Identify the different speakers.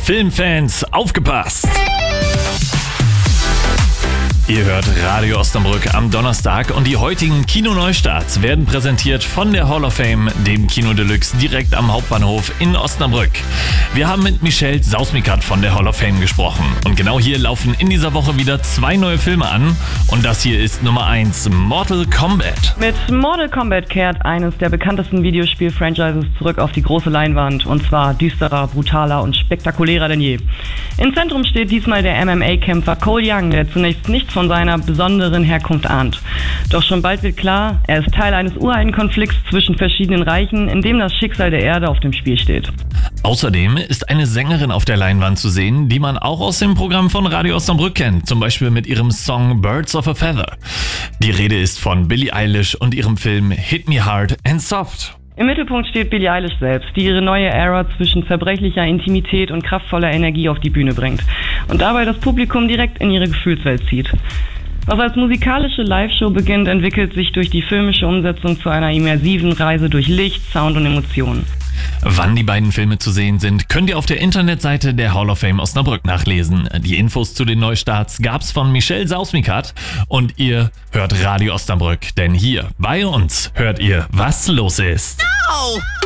Speaker 1: Filmfans, aufgepasst! Ihr hört Radio Osnabrück am Donnerstag und die heutigen Kino-Neustarts werden präsentiert von der Hall of Fame, dem Kino Deluxe direkt am Hauptbahnhof in Osnabrück. Wir haben mit Michelle Sausmikat von der Hall of Fame gesprochen und genau hier laufen in dieser Woche wieder 2 neue Filme an und das hier ist Nummer 1, Mortal Kombat.
Speaker 2: Mit Mortal Kombat kehrt eines der bekanntesten Videospiel-Franchises zurück auf die große Leinwand und zwar düsterer, brutaler und spektakulärer denn je. Im Zentrum steht diesmal der MMA-Kämpfer Cole Young, der zunächst nichts von seiner besonderen Herkunft ahnt. Doch schon bald wird klar, er ist Teil eines uralten Konflikts zwischen verschiedenen Reichen, in dem das Schicksal der Erde auf dem Spiel steht.
Speaker 1: Außerdem ist eine Sängerin auf der Leinwand zu sehen, die man auch aus dem Programm von Radio Osnabrück kennt, zum Beispiel mit ihrem Song Birds of a Feather. Die Rede ist von Billie Eilish und ihrem Film Hit Me Hard and Soft.
Speaker 2: Im Mittelpunkt steht Billie Eilish selbst, die ihre neue Ära zwischen zerbrechlicher Intimität und kraftvoller Energie auf die Bühne bringt und dabei das Publikum direkt in ihre Gefühlswelt zieht. Was als musikalische Live-Show beginnt, entwickelt sich durch die filmische Umsetzung zu einer immersiven Reise durch Licht, Sound und Emotionen.
Speaker 1: Wann die beiden Filme zu sehen sind, könnt ihr auf der Internetseite der Hall of Fame Osnabrück nachlesen. Die Infos zu den Neustarts gab's von Michelle Sausmikat und ihr hört Radio Osnabrück, denn hier bei uns hört ihr, was los ist.
Speaker 3: No!